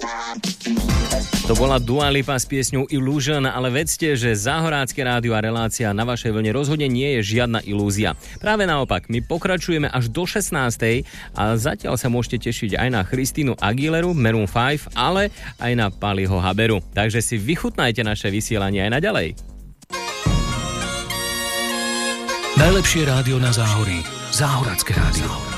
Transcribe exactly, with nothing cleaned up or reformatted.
To bola Dua Lipa s piesňou Illusion, ale vedzte, že Záhorácké rádio a relácia Na vašej vlne rozhodne nie je žiadna ilúzia. Práve naopak, my pokračujeme až do šestnástej a zatiaľ sa môžete tešiť aj na Christínu Aguileru, Maroon päť, ale aj na Paliho Haberu. Takže si vychutnajte naše vysielanie aj naďalej. Najlepšie rádio na Záhorí. Záhorácké rádio.